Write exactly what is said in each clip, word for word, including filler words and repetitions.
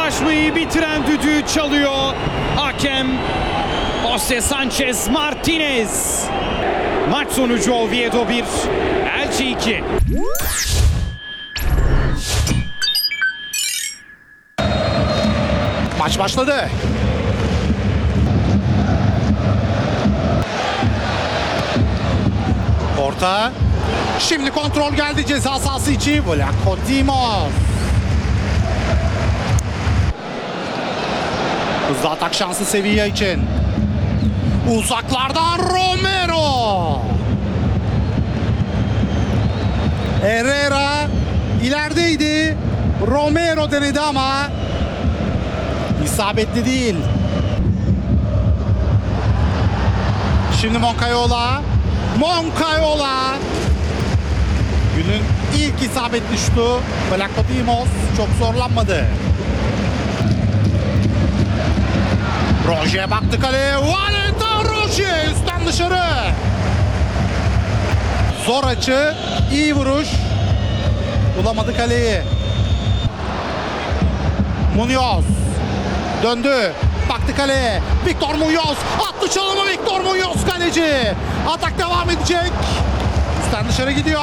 karşılaşmayı bitiren düdüğü çalıyor. Hakem Jose Sanchez Martinez. Maç sonucu Oviedo bir, Elche iki. Maç başladı. Orta. Şimdi kontrol geldi ceza sahası içi. Vlaco Dimos. Hızlı atak şansı Sevilla için. Uzaklardan Romero. Herrera ilerideydi. Romero denedi ama isabetli değil. Şimdi Moncayola. Moncayola. Günün ilk isabetli şutu. Vlaco Dimos çok zorlanmadı. Roje baktı kaleye. Valentin Roje üstten dışarı. Zor açı. İyi vuruş. Bulamadı kaleyi. Munoz. Döndü. Baktı kaleye. Victor Munoz. Attı çalımı Victor Munoz kaleci. Atak devam edecek. Üstten dışarı gidiyor.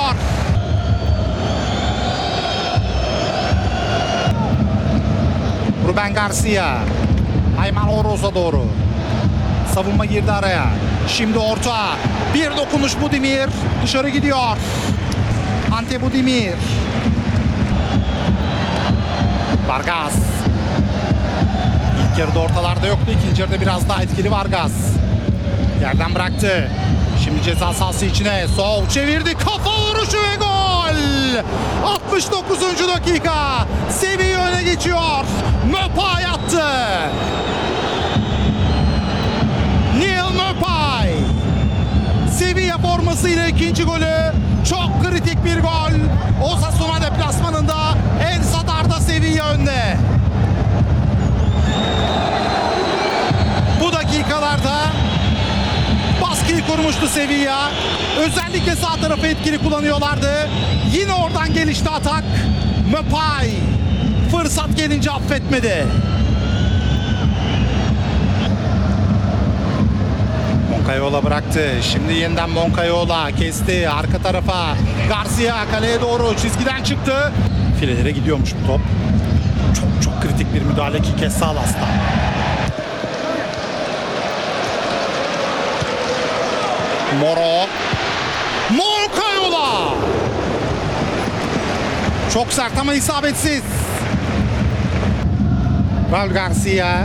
Ruben Garcia. Ayman Oroz'a doğru. Savunma girdi araya. Şimdi orta. Bir dokunuş Budimir. Dışarı gidiyor. Ante Budimir. Vargas. İlk yarıda ortalarda yoktu. İkinci yarıda biraz daha etkili Vargas. Yerden bıraktı. Şimdi ceza sahası içine. Sol çevirdi. Kafa vuruşu ve gol. altmış dokuzuncu dakika. Sevilla öne geçiyor. Möpay attı. Neil Möpay. Sevilla formasıyla ikinci golü. Çok kritik bir gol. Osasuna deplasmanında El Sadar'da Sevilla önde. Bu dakikalarda baskıyı kurmuştu Sevilla. Özellikle sağ tarafı etkili kullanıyorlardı. Yine oradan gelişti atak. Möpay fırsat gelince affetmedi. Moncayola bıraktı. Şimdi yeniden Moncayola kesti. Arka tarafa Garcia kaleye doğru çizgiden çıktı. Filelere gidiyormuş bu top. Çok çok kritik bir müdahale ki Kesalas'ta. Moro. Moncayola. Çok sert ama isabetsiz. Raul Garcia.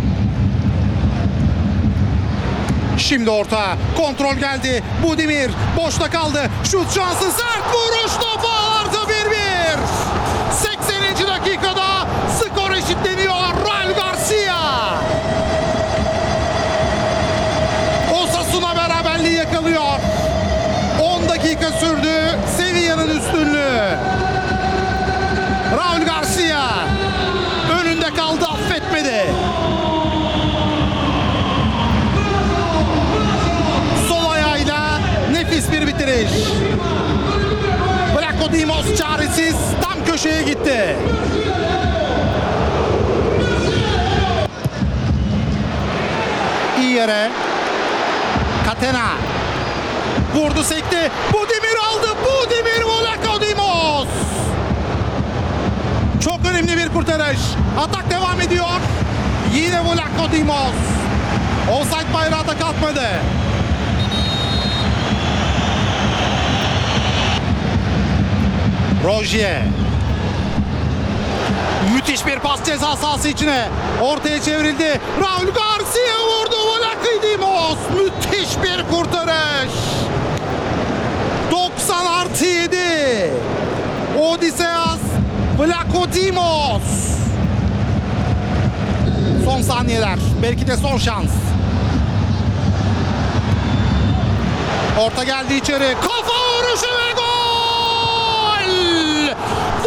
Şimdi orta. Kontrol geldi. Budimir boşta kaldı. Şut şansı. Sert vuruş. Top ağlarda bir bir. sekseninci dakikada skor eşitleniyor. Raul Garcia. Osasuna beraberliği yakalıyor. on dakika sürdü. Sevilla'nın üstünlüğü. Raul Garcia önünde kaldı, affetmedi. Sol ayağıyla nefis bir bitiriş. Vlaco Dimos çaresiz tam köşeye gitti. İyi yere. Catena. Vurdu sekti. Budimir aldı. Budimir Vlaco Dimos. Çok önemli bir kurtarış. Atak devam ediyor. Yine Vlaco Dimos. Offside bayrağı da kalkmadı. Roje. Müthiş bir pas ceza sahası içine. Ortaya çevrildi. Raul Garcia vurdu. Vlaco Dimos. Müthiş bir kurtarış. doksan artı yedi. Odysseas Vlaco Dimos. Son saniyeler. Belki de son şans. Orta geldi içeri. Kafa vuruşu ve gol!